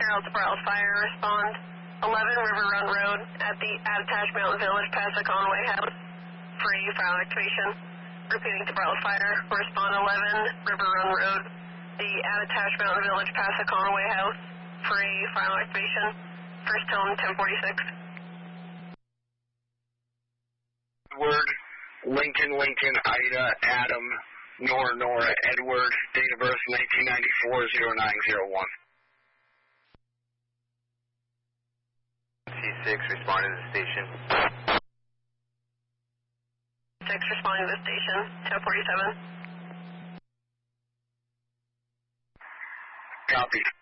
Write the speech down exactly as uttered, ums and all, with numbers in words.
Alta Browse Fire, respond eleven River Run Road at the Attached Mountain Village past the Conway House for a file activation. Repeating to Browse Fire, respond eleven River Run Road, the Attached Mountain Village past the Conway House for a file activation. First tone ten forty-six. Edward, Lincoln, Lincoln, Ida, Adam, Nora, Nora, Edward, date of birth nineteen ninety-four, zero nine zero one. T six responding to the station. six responding to the station, ten forty-seven. Copy.